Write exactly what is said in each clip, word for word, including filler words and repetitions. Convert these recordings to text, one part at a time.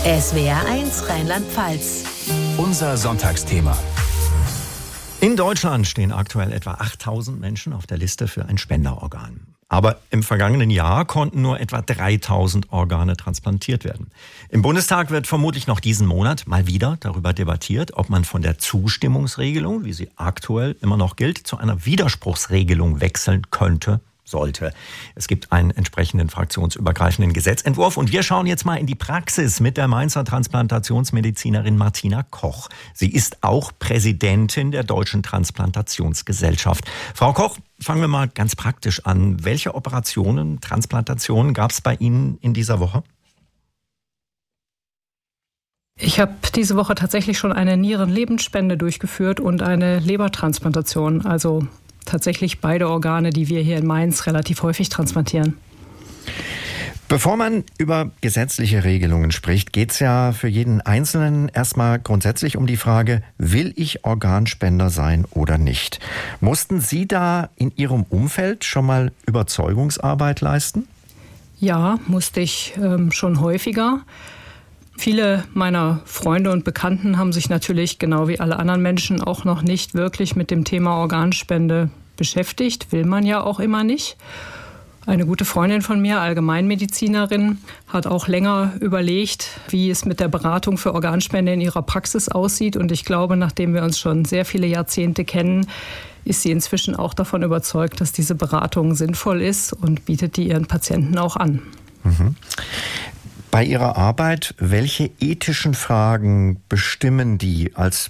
S W R eins Rheinland-Pfalz. Unser Sonntagsthema. In Deutschland stehen aktuell etwa achttausend Menschen auf der Liste für ein Spenderorgan. Aber im vergangenen Jahr konnten nur etwa dreitausend Organe transplantiert werden. Im Bundestag wird vermutlich noch diesen Monat mal wieder darüber debattiert, ob man von der Zustimmungsregelung, wie sie aktuell immer noch gilt, zu einer Widerspruchsregelung wechseln könnte, sollte. Es gibt einen entsprechenden fraktionsübergreifenden Gesetzentwurf und wir schauen jetzt mal in die Praxis mit der Mainzer Transplantationsmedizinerin Martina Koch. Sie ist auch Präsidentin der Deutschen Transplantationsgesellschaft. Frau Koch, fangen wir mal ganz praktisch an. Welche Operationen, Transplantationen gab es bei Ihnen in dieser Woche? Ich habe diese Woche tatsächlich schon eine Nierenlebensspende durchgeführt und eine Lebertransplantation, also tatsächlich beide Organe, die wir hier in Mainz relativ häufig transplantieren. Bevor man über gesetzliche Regelungen spricht, geht es ja für jeden Einzelnen erstmal grundsätzlich um die Frage, will ich Organspender sein oder nicht? Mussten Sie da in Ihrem Umfeld schon mal Überzeugungsarbeit leisten? Ja, musste ich ähm, schon häufiger. Viele meiner Freunde und Bekannten haben sich natürlich, genau wie alle anderen Menschen, auch noch nicht wirklich mit dem Thema Organspende beschäftigt. Will man ja auch immer nicht. Eine gute Freundin von mir, Allgemeinmedizinerin, hat auch länger überlegt, wie es mit der Beratung für Organspende in ihrer Praxis aussieht. Und ich glaube, nachdem wir uns schon sehr viele Jahrzehnte kennen, ist sie inzwischen auch davon überzeugt, dass diese Beratung sinnvoll ist und bietet die ihren Patienten auch an. Mhm. Bei Ihrer Arbeit, welche ethischen Fragen bestimmen die als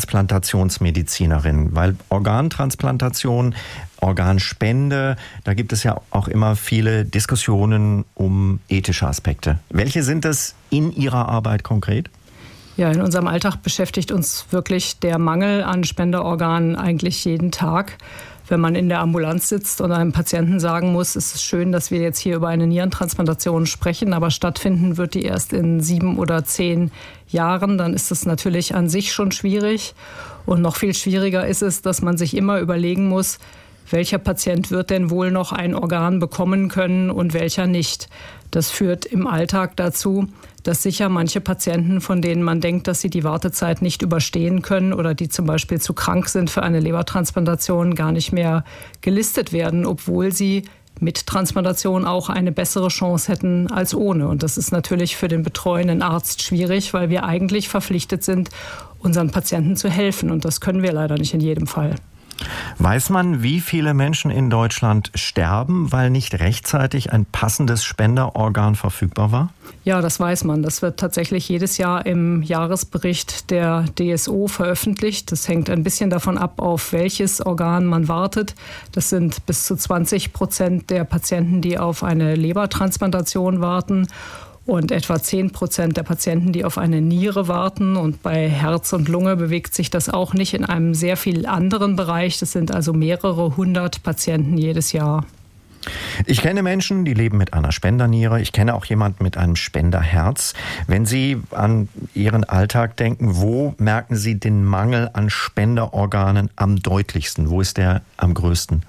Transplantationsmedizinerin? Weil Organtransplantation, Organspende, da gibt es ja auch immer viele Diskussionen um ethische Aspekte. Welche sind das in Ihrer Arbeit konkret? Ja, in unserem Alltag beschäftigt uns wirklich der Mangel an Spenderorganen eigentlich jeden Tag. Wenn man in der Ambulanz sitzt und einem Patienten sagen muss, es ist schön, dass wir jetzt hier über eine Nierentransplantation sprechen, aber stattfinden wird die erst in sieben oder zehn Jahren, dann ist es natürlich an sich schon schwierig. Und noch viel schwieriger ist es, dass man sich immer überlegen muss, welcher Patient wird denn wohl noch ein Organ bekommen können und welcher nicht. Das führt im Alltag dazu, dass sicher manche Patienten, von denen man denkt, dass sie die Wartezeit nicht überstehen können oder die zum Beispiel zu krank sind für eine Lebertransplantation, gar nicht mehr gelistet werden, obwohl sie mit Transplantation auch eine bessere Chance hätten als ohne. Und das ist natürlich für den betreuenden Arzt schwierig, weil wir eigentlich verpflichtet sind, unseren Patienten zu helfen. Und das können wir leider nicht in jedem Fall. Weiß man, wie viele Menschen in Deutschland sterben, weil nicht rechtzeitig ein passendes Spenderorgan verfügbar war? Ja, das weiß man. Das wird tatsächlich jedes Jahr im Jahresbericht der D S O veröffentlicht. Das hängt ein bisschen davon ab, auf welches Organ man wartet. Das sind bis zu zwanzig Prozent der Patienten, die auf eine Lebertransplantation warten. Und etwa zehn Prozent der Patienten, die auf eine Niere warten. Und bei Herz und Lunge bewegt sich das auch nicht in einem sehr viel anderen Bereich. Das sind also mehrere hundert Patienten jedes Jahr. Ich kenne Menschen, die leben mit einer Spenderniere. Ich kenne auch jemanden mit einem Spenderherz. Wenn Sie an Ihren Alltag denken, wo merken Sie den Mangel an Spenderorganen am deutlichsten? Wo ist der am größten?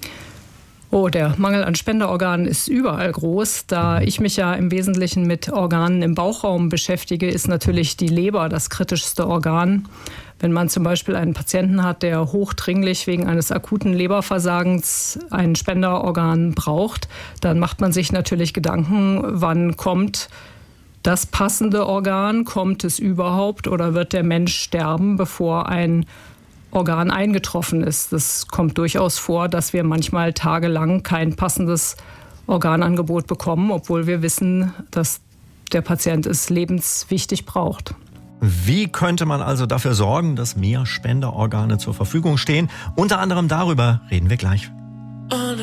Oh, der Mangel an Spenderorganen ist überall groß. Da ich mich ja im Wesentlichen mit Organen im Bauchraum beschäftige, ist natürlich die Leber das kritischste Organ. Wenn man zum Beispiel einen Patienten hat, der hochdringlich wegen eines akuten Leberversagens ein Spenderorgan braucht, dann macht man sich natürlich Gedanken, wann kommt das passende Organ, kommt es überhaupt oder wird der Mensch sterben, bevor ein Organ eingetroffen ist. Das kommt durchaus vor, dass wir manchmal tagelang kein passendes Organangebot bekommen, obwohl wir wissen, dass der Patient es lebenswichtig braucht. Wie könnte man also dafür sorgen, dass mehr Spenderorgane zur Verfügung stehen? Unter anderem darüber reden wir gleich.